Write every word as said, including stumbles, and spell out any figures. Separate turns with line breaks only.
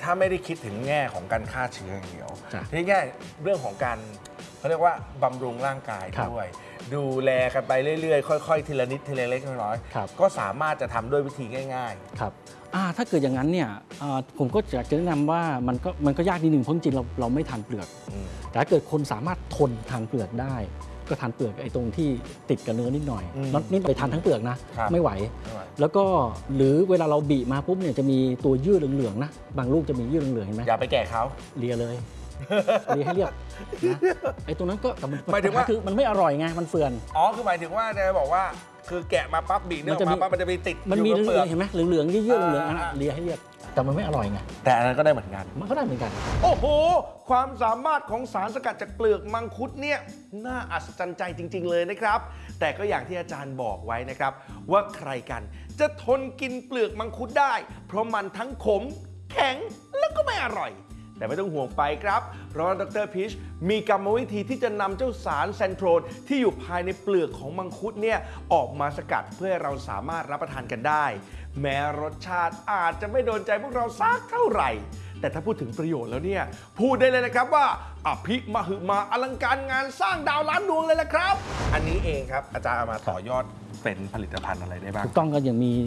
ถ้าไม่ได้คิดถึงแง่ของการฆ่าเชื้ออย่างเดียวที่แง่เรื่องของการเขาเรียกว่าบำรุงร่างกายด้วยดูแลกันไปเรื่อยๆค่อยๆทีละนิดทีละเล็กน้อยๆก็สามารถจะทำด้วยวิธีง่าย
ๆครับถ้าเกิดอย่างนั้นเนี่ยผมก็อยากจะแนะนำว่ามันก็มันก็ยากนิดหนึ่งเพราะจริงๆเราเราไม่ทานเปลือกแต่ถ้าเกิดคนสามารถทนทานเปลือกได้ก็ทานเปลือกไอ้ตรงที่ติดกับเนื้อนิดหน่อยนิดไปทานทั้งเปลือกนะไม่ไหวแล้วก็หรือเวลาเราบีมาปุ๊บเนี่ยจะมีตัวยืดเหลืองๆนะบางลูกจะมียืดเหลืองๆเห็นไหม
อย่าไปแก่เขา
เลียเลยเลียให้เรียบนะไอ้ตรงนั้นก็แต่มัน
หมายถึงว่า
คือมันไม่อร่อยไงมันเฟื่อน
อ๋อคือหมายถึงว่าจะบอกว่าคือแกะมาปั๊บบีเนื้อออกมาปั๊บมันจะมีติด
มันมีเหลืองๆเห็นไหมเหลืองๆยืดๆเหลืองๆเลียให้เรียบแต่มันไม่อร่อยไง
แต่อันนั้นก็ได้เหมือนกัน
มันก็ได้เหมือนกัน
โอ้โหความสามารถของสารสกัดจากเปลือกมังคุดเนี่ยน่าอัศจรรย์ใจจริงๆเลยนะครับแต่ก็อย่างที่อาจารย์บอกไว้นะครับว่าใครกันจะทนกินเปลือกมังคุดได้เพราะมันทั้งขมแข็งแล้วก็ไม่อร่อยแต่ไม่ต้องห่วงไปครับเพราะดร.พีชมีกรรมวิธีที่จะนำเจ้าสารเซนโทรลที่อยู่ภายในเปลือกของมังคุดเนี่ยออกมาสกัดเพื่อให้เราสามารถรับประทานกันได้แม้รสชาติอาจจะไม่โดนใจพวกเราสักเท่าไหร่แต่ถ้าพูดถึงประโยชน์แล้วเนี่ยพูดได้เลยนะครับว่าอภิมหึมาอลังการงานสร้างดาวล้านดวงเลยละครับอันนี้เองครับอาจารย์เอามาต่อยอดเป็นผลิตภัณฑ์อะไรได้บ้าง
ถูกต้องก็ยังมี